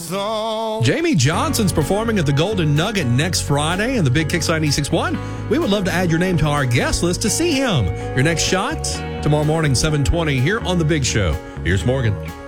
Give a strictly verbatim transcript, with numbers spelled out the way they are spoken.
song. Jamie Johnson's performing at the Golden Nugget next Friday in the Big Kicks ninety-six point one. We would love to add your name to our guest list to see him. Your next shot tomorrow morning, seven twenty, here on The Big Show. Here's Morgan.